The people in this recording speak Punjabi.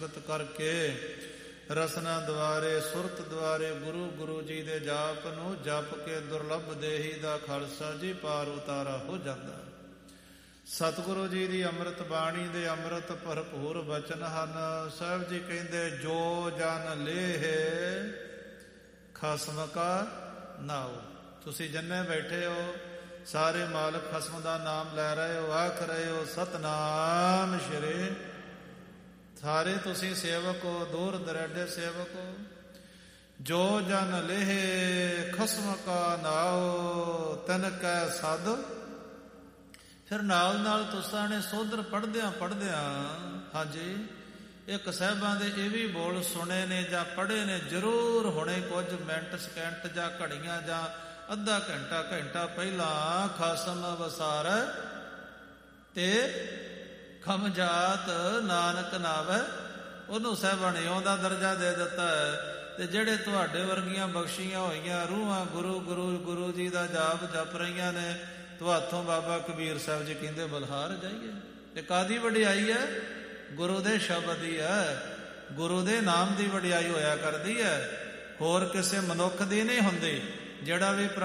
ਕਰਕੇ ਰਸਨਾ ਦੁਆਰੇ ਸੁਰਤ ਦੁਆਰੇ ਗੁਰੂ ਗੁਰੂ ਜੀ ਦੇ ਜਾਪ ਨੂੰ ਜਪ ਕੇ ਦੁਰਲੱਭ ਦੇਹੀ ਦਾ ਖਾਲਸਾ ਜੀ ਪਾਰ ਉਤਾਰਾ ਹੋ ਜਾਂਦਾ। ਸਤਿਗੁਰੂ ਜੀ ਦੀ ਅੰਮ੍ਰਿਤ ਬਾਣੀ ਦੇ ਅੰਮ੍ਰਿਤ ਭਰਪੂਰ ਬਚਨ ਹਨ। ਸਾਹਿਬ ਜੀ ਕਹਿੰਦੇ ਜੋ ਜਨ ਲੇਹ ਖਸਮ ਕਾ ਨਾਉ। ਤੁਸੀਂ ਜੰਨੇ ਬੈਠੇ ਹੋ, ਸਾਰੇ ਮਾਲਕ ਖਸਮ ਦਾ ਨਾਮ ਲੈ ਰਹੇ ਹੋ, ਆਖ ਰਹੇ ਹੋ ਸਤਨਾਮ ਸ਼੍ਰੀ। ਸਾਰੇ ਤੁਸੀਂ ਸੇਵਕ ਹੋ, ਦੂਰ ਦਰੇਡੇ ਸੇਵਕ ਹੋ। ਜੋ ਜਨ ਲੇਹ ਖਸਮ ਕਾ ਨਾਉ ਤਨ ਕੈ ਸਦ। ਫਿਰ ਨਾਲ ਨਾਲ ਤੁਸਾਂ ਨੇ ਸੋਧਰ ਪੜ੍ਹਦਿਆਂ ਹਾਂਜੀ ਇੱਕ ਸਾਹਿਬਾਂ ਦੇ ਇਹ ਵੀ ਬੋਲ ਸੁਣੇ ਨੇ ਜਾਂ ਪੜ੍ਹੇ ਨੇ ਜ਼ਰੂਰ ਹੁਣੇ, ਕੁਝ ਮਿੰਟ ਸਕਿੰਟ ਜਾਂ ਘੜੀਆਂ ਜਾਂ ਅੱਧਾ ਘੰਟਾ ਪਹਿਲਾਂ ਖਸਮ ਵਸਾਰ ਤੇ ਖਮ ਜਾਤ ਨਾਨਕ ਨਾਵੈ। ਉਹਨੂੰ ਸਾਹਿਬਾਂ ਨੇ ਉਹਦਾ ਦਰਜਾ ਦੇ ਦਿੱਤਾ ਹੈ। ਤੇ ਜਿਹੜੇ ਤੁਹਾਡੇ ਵਰਗੀਆਂ ਬਖਸ਼ੀਆਂ ਹੋਈਆਂ ਰੂਹਾਂ ਗੁਰੂ ਜੀ ਦਾ ਜਾਪ ਜਪ ਰਹੀਆਂ ਨੇ, ਤੁਹਾਥੋਂ ਬਾਬਾ ਕਬੀਰ ਸਾਹਿਬ ਜੀ ਕਹਿੰਦੇ ਬਲਹਾਰ ਜਾਈਏ। ਤੇ ਕਾਦੀ ਵਡਿਆਈ ਹੈ? ਗੁਰੂ ਦੇ ਸ਼ਬਦ ਦੀ ਹੈ, ਗੁਰੂ ਦੇ ਨਾਮ ਦੀ ਵਡਿਆਈ ਹੋਇਆ ਕਰਦੀ ਹੈ, ਹੋਰ ਕਿਸੇ ਮਨੁੱਖ ਦੀ ਨਹੀਂ ਹੁੰਦੀ। ਜਿਹੜਾ ਵੀ